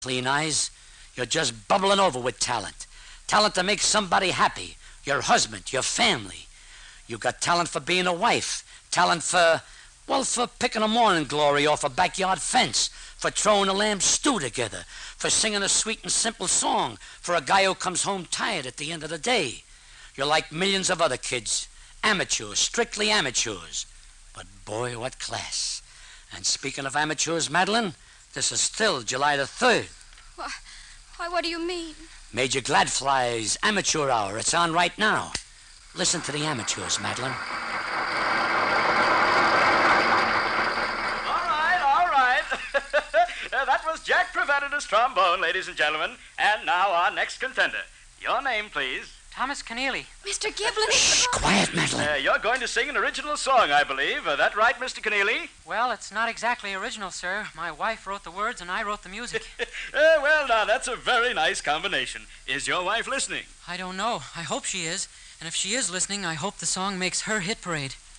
Clean Eyes. You're just bubbling over with talent. Talent to make somebody happy. Your husband, your family. You got talent for being a wife. Talent for, well, for picking a morning glory off a backyard fence. For throwing a lamb stew together. For singing a sweet and simple song for a guy who comes home tired at the end of the day. You're like millions of other kids. Amateurs, strictly amateurs. But boy, what class. And speaking of amateurs, Madeline, this is still July the 3rd. Why, what do you mean? Major Gladfly's Amateur Hour. It's on right now. Listen to the amateurs, Madeline. All right. That was Jack Preventator's trombone, ladies and gentlemen. And now our next contender. Your name, please. Thomas Keneally. Mr. Giblin. Shh, quiet, Madeline. You're going to sing an original song, I believe. That right, Mr. Keneally? Well, it's not exactly original, sir. My wife wrote the words and I wrote the music. Well, now, that's a very nice combination. Is your wife listening? I don't know. I hope she is. And if she is listening, I hope the song makes her hit parade.